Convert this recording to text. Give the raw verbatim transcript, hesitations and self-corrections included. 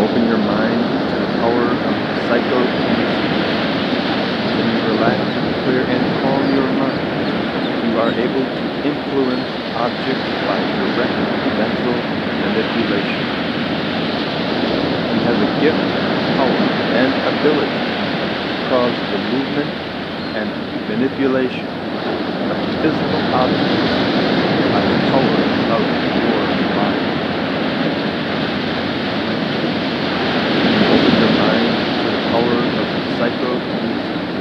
open your mind to the power of psychokinesis. When you relax, clear, and calm your mind, you are able to influence objects by direct mental manipulation. You have a gift, power, and ability to cause the movement and manipulation of physical objects